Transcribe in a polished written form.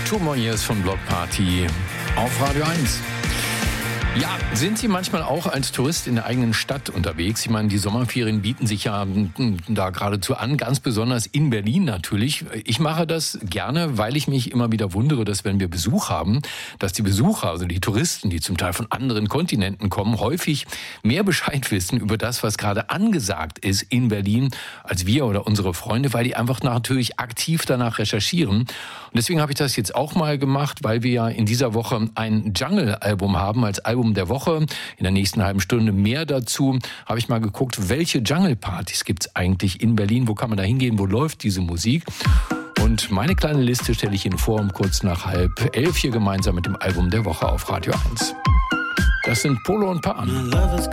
Tourmoniers von Block Party auf Radio 1. Ja, sind Sie manchmal auch als Tourist in der eigenen Stadt unterwegs? Ich meine, die Sommerferien bieten sich ja da geradezu an, ganz besonders in Berlin natürlich. Ich mache das gerne, weil ich mich immer wieder wundere, dass wenn wir Besuch haben, dass die Besucher, also die Touristen, die zum Teil von anderen Kontinenten kommen, häufig mehr Bescheid wissen über das, was gerade angesagt ist in Berlin, als wir oder unsere Freunde, weil die einfach natürlich aktiv danach recherchieren. Und deswegen habe ich das jetzt auch mal gemacht, weil wir ja in dieser Woche ein Jungle-Album haben als Album der Woche. In der nächsten halben Stunde mehr dazu. Habe ich mal geguckt, welche Jungle-Partys gibt es eigentlich in Berlin? Wo kann man da hingehen? Wo läuft diese Musik? Und meine kleine Liste stelle ich Ihnen vor um kurz nach 10:30 hier gemeinsam mit dem Album der Woche auf Radio 1. Das sind Polo und Pan.